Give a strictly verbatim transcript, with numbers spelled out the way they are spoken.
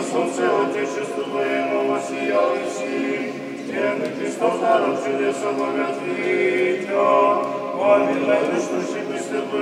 солнце Отечеству Твоему воссиял и си, Тен Христос народ чудеса благотворит, во милой душу,